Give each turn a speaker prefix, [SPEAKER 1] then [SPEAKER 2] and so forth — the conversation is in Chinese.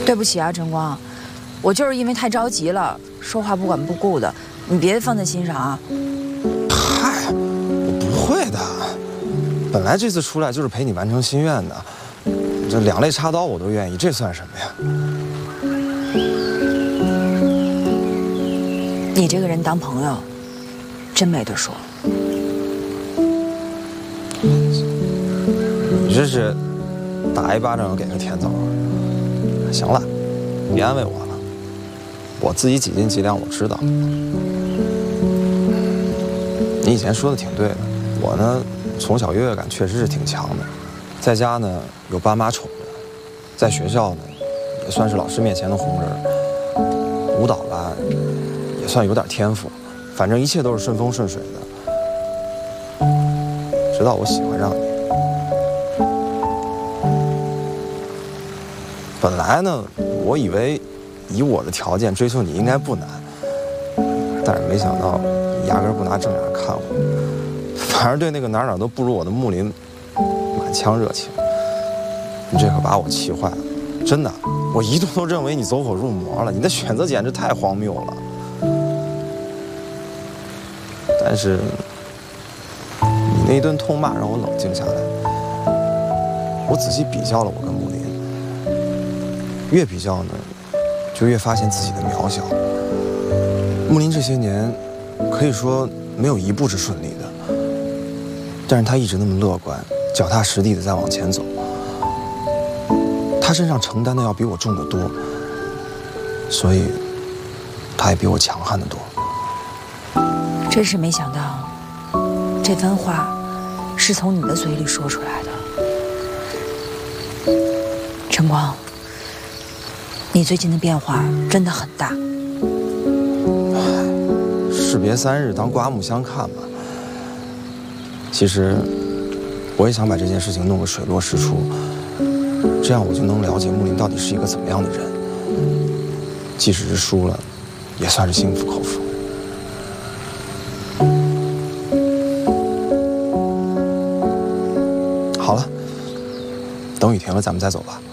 [SPEAKER 1] 对不起啊，晨光，我就是因为太着急了，说话不管不顾的，你别放在心上啊。
[SPEAKER 2] 嗨，我不会的，本来这次出来就是陪你完成心愿的，这两肋插刀我都愿意，这算什么呀？
[SPEAKER 1] 你这个人当朋友，真没得说。
[SPEAKER 2] 你这是打一巴掌给个甜枣。行了，别安慰我了，我自己几斤几两我知道。你以前说的挺对的，我呢从小优越感确实是挺强的，在家呢有爸妈宠着，在学校呢也算是老师面前的红人，舞蹈吧也算有点天赋，反正一切都是顺风顺水的。直到我喜欢上你。本来呢，我以为以我的条件追求你应该不难，但是没想到你压根不拿正眼看我，反而对那个哪哪都不如我的木林满腔热情。你这可把我气坏了，真的，我一度都认为你走火入魔了，你的选择简直太荒谬了。但是你那一顿痛骂让我冷静下来，我仔细比较了我跟木林，越比较呢，就越发现自己的渺小。木林这些年可以说没有一步是顺利的，但是他一直那么乐观，脚踏实地的在往前走。他身上承担的要比我重得多，所以他也比我强悍得多。
[SPEAKER 1] 真是没想到，这番话是从你的嘴里说出来的。晨光，你最近的变化真的很大。
[SPEAKER 2] 士别三日，当刮目相看吧。其实，我也想把这件事情弄个水落石出，这样我就能了解木林到底是一个怎么样的人。即使是输了，也算是心服口服。好了，等雨停了，咱们再走吧。